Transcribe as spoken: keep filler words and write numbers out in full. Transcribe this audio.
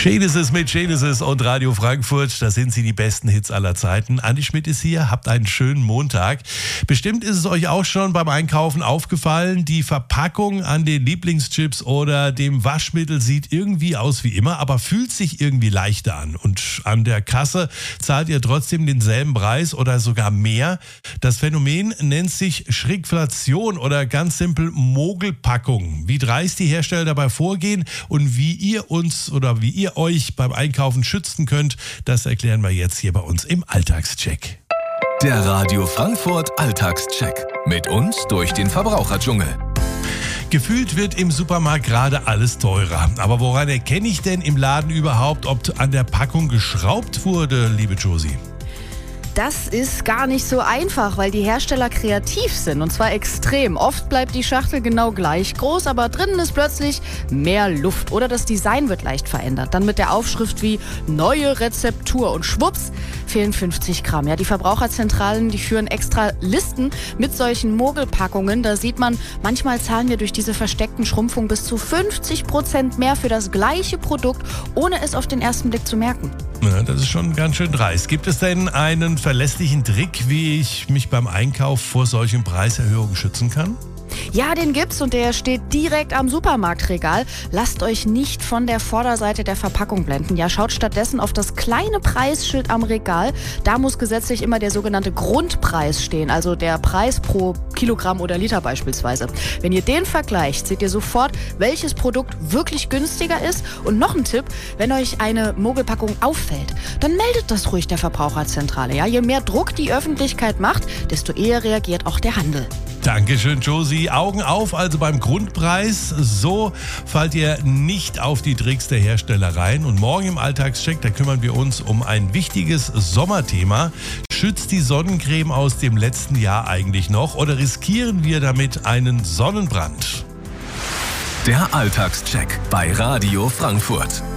Genesis mit Genesis und Radio Frankfurt, da sind sie, die besten Hits aller Zeiten. Andi Schmidt ist hier, habt einen schönen Montag. Bestimmt ist es euch auch schon beim Einkaufen aufgefallen, die Verpackung an den Lieblingschips oder dem Waschmittel sieht irgendwie aus wie immer, aber fühlt sich irgendwie leichter an. Und an der Kasse zahlt ihr trotzdem denselben Preis oder sogar mehr. Das Phänomen nennt sich Schrägflation oder ganz simpel Mogelpackung. Wie dreist die Hersteller dabei vorgehen und wie ihr uns oder wie ihr euch beim Einkaufen schützen könnt, das erklären wir jetzt hier bei uns im Alltagscheck. Der Radio Frankfurt Alltagscheck. Mit uns durch den Verbraucherdschungel. Gefühlt wird im Supermarkt gerade alles teurer. Aber woran erkenne ich denn im Laden überhaupt, ob an der Packung geschraubt wurde, liebe Josie? Das ist gar nicht so einfach, weil die Hersteller kreativ sind, und zwar extrem. Oft bleibt die Schachtel genau gleich groß, aber drinnen ist plötzlich mehr Luft oder das Design wird leicht verändert. Dann mit der Aufschrift wie neue Rezeptur und schwupps fehlen fünfzig Gramm. Ja, die Verbraucherzentralen, die führen extra Listen mit solchen Mogelpackungen. Da sieht man, manchmal zahlen wir durch diese versteckten Schrumpfungen bis zu fünfzig Prozent mehr für das gleiche Produkt, ohne es auf den ersten Blick zu merken. Ja, das ist schon ganz schön dreist. Gibt es denn einen verlässlichen Trick, wie ich mich beim Einkauf vor solchen Preiserhöhungen schützen kann? Ja, den gibt's und der steht direkt am Supermarktregal. Lasst euch nicht von der Vorderseite der Verpackung blenden. Ja, schaut stattdessen auf das kleine Preisschild am Regal. Da muss gesetzlich immer der sogenannte Grundpreis stehen, also der Preis pro Kilogramm oder Liter beispielsweise. Wenn ihr den vergleicht, seht ihr sofort, welches Produkt wirklich günstiger ist. Und noch ein Tipp, wenn euch eine Mogelpackung auffällt, dann meldet das ruhig der Verbraucherzentrale. Ja, je mehr Druck die Öffentlichkeit macht, desto eher reagiert auch der Handel. Dankeschön, Josie. Augen auf, also beim Grundpreis. So fallt ihr nicht auf die Tricks der Hersteller rein. Und morgen im Alltagscheck, da kümmern wir uns um ein wichtiges Sommerthema. Schützt die Sonnencreme aus dem letzten Jahr eigentlich noch oder riskieren wir damit einen Sonnenbrand? Der Alltagscheck bei Radio Frankfurt.